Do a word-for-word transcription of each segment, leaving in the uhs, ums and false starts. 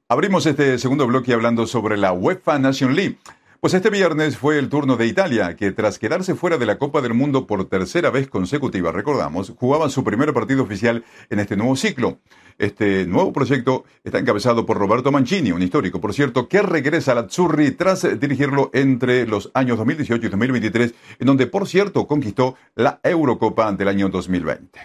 Abrimos este segundo bloque hablando sobre la UEFA Nations League. Pues este viernes fue el turno de Italia, que tras quedarse fuera de la Copa del Mundo por tercera vez consecutiva, recordamos, jugaba su primer partido oficial en este nuevo ciclo. Este nuevo proyecto está encabezado por Roberto Mancini, un histórico, por cierto, que regresa al Azzurri tras dirigirlo entre los años dos mil dieciocho y dos mil veintitrés, en donde, por cierto, conquistó la Eurocopa ante el año dos mil veinte.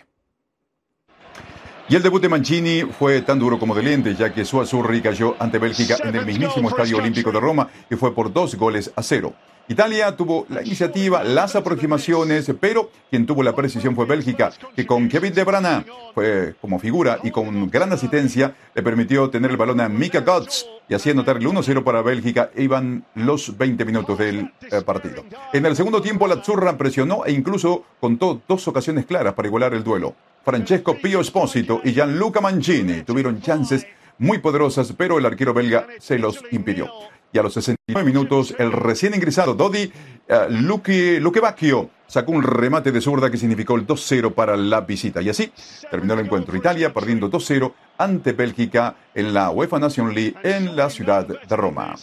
Y el debut de Mancini fue tan duro como doliente, ya que su Azzurri cayó ante Bélgica en el mismísimo Estadio Olímpico de Roma y fue por dos goles a cero. Italia tuvo la iniciativa, las aproximaciones, pero quien tuvo la precisión fue Bélgica, que con Kevin De Bruyne fue como figura y con gran asistencia le permitió tener el balón a Mika Götze y así anotar el uno cero para Bélgica. Iban los veinte minutos del eh, partido. En el segundo tiempo la Azzurra presionó e incluso contó dos ocasiones claras para igualar el duelo. Francesco Pio Esposito y Gianluca Mancini tuvieron chances muy poderosas, pero el arquero belga se los impidió. Y a los sesenta y nueve minutos, el recién ingresado Dodi uh, Luque, Luquevacchio sacó un remate de zurda que significó el dos cero para la visita. Y así terminó el encuentro. Italia perdiendo dos cero ante Bélgica en la UEFA Nations League en la ciudad de Roma.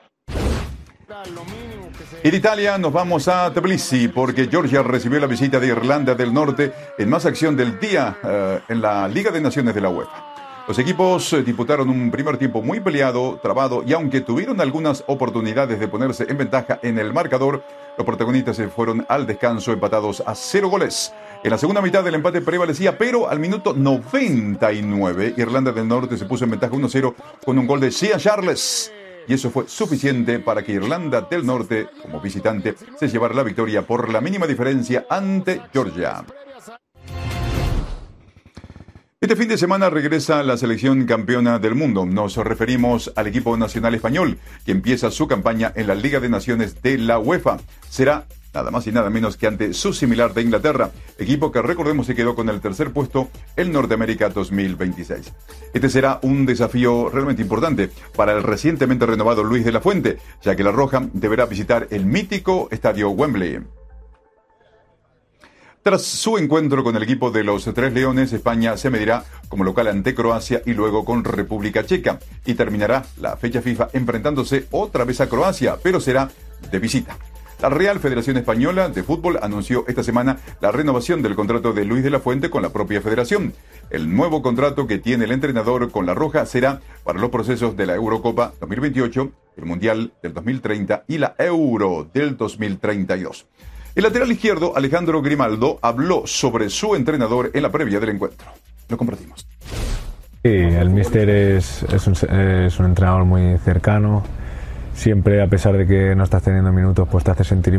Y de Italia nos vamos a Tbilisi porque Georgia recibió la visita de Irlanda del Norte en más acción del día uh, en la Liga de Naciones de la UEFA. Los equipos disputaron un primer tiempo muy peleado, trabado, y aunque tuvieron algunas oportunidades de ponerse en ventaja en el marcador, los protagonistas se fueron al descanso empatados a cero goles. En la segunda mitad el empate prevalecía, pero al minuto noventa y nueve Irlanda del Norte se puso en ventaja uno cero con un gol de Sia Charles. Y eso fue suficiente para que Irlanda del Norte, como visitante, se llevara la victoria por la mínima diferencia ante Georgia. Este fin de semana regresa la selección campeona del mundo. Nos referimos al equipo nacional español, que empieza su campaña en la Liga de Naciones de la UEFA. Será nada más y nada menos que ante su similar de Inglaterra, equipo que recordemos se quedó con el tercer puesto en Norteamérica dos mil veintiséis. Este será un desafío realmente importante para el recientemente renovado Luis de la Fuente, ya que la Roja deberá visitar el mítico estadio Wembley. Tras su encuentro con el equipo de los Tres Leones, España se medirá como local ante Croacia y luego con República Checa. Y terminará la fecha FIFA enfrentándose otra vez a Croacia, pero será de visita. La Real Federación Española de Fútbol anunció esta semana la renovación del contrato de Luis de la Fuente con la propia federación. El nuevo contrato que tiene el entrenador con la Roja será para los procesos de la Eurocopa dos mil veintiocho, el Mundial del dos mil treinta y la Euro del dos mil treinta y dos. El lateral izquierdo, Alejandro Grimaldo, habló sobre su entrenador en la previa del encuentro. Lo compartimos. Sí, el míster es, es, un, es un entrenador muy cercano. Siempre, a pesar de que no estás teniendo minutos, pues te hace sentir